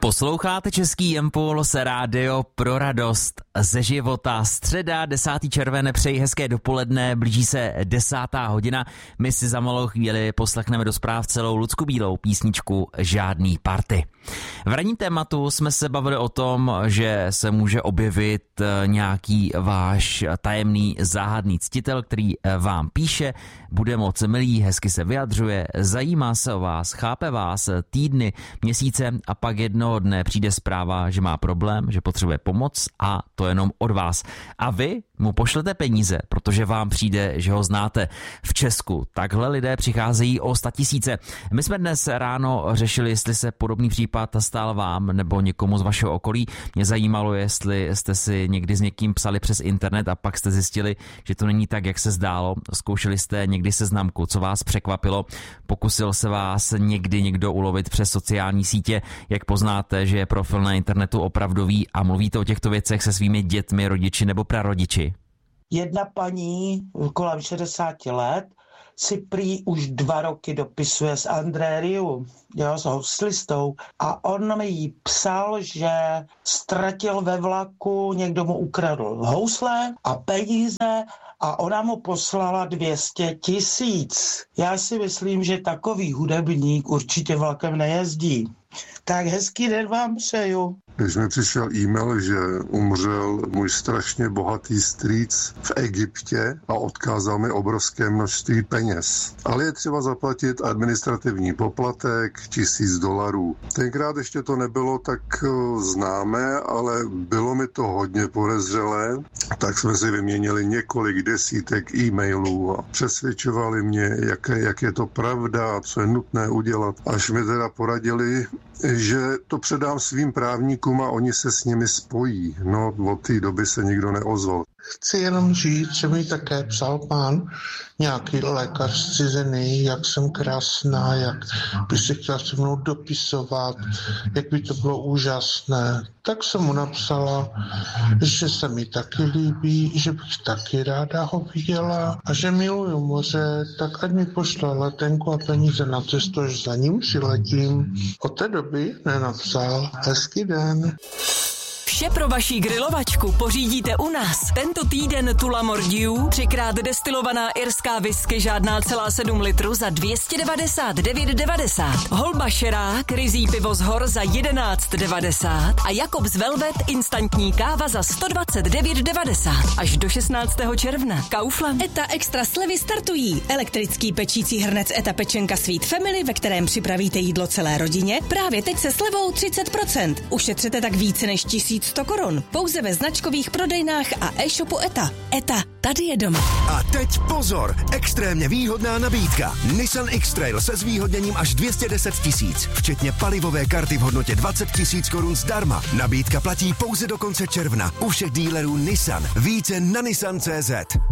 Posloucháte Český impuls, rádio pro radost ze života. Středa, 10. červen, přeji hezké dopoledne, blíží se 10. hodina. My si za malou chvíli poslechneme do zpráv celou Lucku Bílou písničku Žádný party. V ranním tématu jsme se bavili o tom, že se může objevit nějaký váš tajemný záhadný ctitel, který vám píše, bude moc milý, hezky se vyjadřuje, zajímá se o vás, chápe vás týdny, měsíce a pak jednoho dne přijde zpráva, že má problém, že potřebuje pomoc a to jenom od vás. A vy mu pošlete peníze, protože vám přijde, že ho znáte. V Česku takhle lidé přicházejí o 100 000. My jsme dnes ráno řešili, jestli se podobný případ stal vám nebo někomu z vašeho okolí. Mě zajímalo, jestli jste si někdy s někým psali přes internet a pak jste zjistili, že to není tak, jak se zdálo. Zkoušeli jste někdy seznamku, co vás překvapilo. Pokusil se vás někdy někdo ulovit přes sociální sítě. Jak poznáte, že je profil na internetu opravdový a mluvíte o těchto věcech se svými dětmi, rodiči nebo prarodiči? Jedna paní kolem 60 let si prý už 2 roky dopisuje s Andrériu, s houslistou, a on mi jí psal, že ztratil ve vlaku, někdo mu ukradl housle a peníze a ona mu poslala 200 000. Já si myslím, že takový hudebník určitě vlakem nejezdí. Tak hezký den vám přeju. Když mi přišel e-mail, že umřel můj strašně bohatý strýc v Egyptě a odkázal mi obrovské množství peněz. Ale je třeba zaplatit administrativní poplatek $1000. Tenkrát ještě to nebylo tak známé, ale bylo mi to hodně podezřelé, tak jsme si vyměnili několik desítek e-mailů a přesvědčovali mě, jak je to pravda a co je nutné udělat. Až mi teda poradili, že to předám svým právníkům a oni se s nimi spojí. No, od té doby se nikdo neozval. Chci jenom říct, že mi také psal pán, nějaký lékař z ciziny, jak jsem krásná, jak by se chtěla se mnou dopisovat, jak by to bylo úžasné. Tak jsem mu napsala, že se mi taky líbí, že bych taky ráda ho viděla a že miluju moře, tak ať mi pošle letenku a peníze na cestu, že za ním přiletím. Od té doby nenapsal. Hezký den. Vše pro vaši grilovačku pořídíte u nás. Tento týden Tula Mordiu, 3x destilovaná irská whisky žádná celá 7 litrů za 299,90. Holba Šerák, ryzí pivo z hor za 11,90 a Jakobs Velvet instantní káva za 129,90. Až do 16. června. Kaufland. ETA extra slevy startují. Elektrický pečící hrnec ETA Pečenka Sweet Family, ve kterém připravíte jídlo celé rodině, právě teď se slevou 30%. Ušetřete tak více než 1100 korun. Pouze ve značkových prodejnách a e-shopu ETA. ETA, tady je doma. A teď pozor, extrémně výhodná nabídka. Nissan X-Trail se zvýhodněním až 210 000, včetně palivové karty v hodnotě 20 000 korun zdarma. Nabídka platí pouze do konce června. U všech dílerů Nissan. Více na nissan.cz.